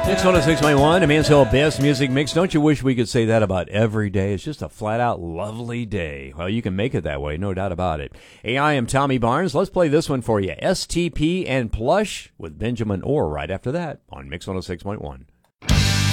Mix 106.1, the Mansell Best Music Mix. Don't you wish we could say that about every day? It's just a flat-out lovely day. Well, you can make it that way, no doubt about it. Hey, I am Tommy Barnes. Let's play this one for you. STP and Plush with Benjamin Orr right after that on Mix 106.1.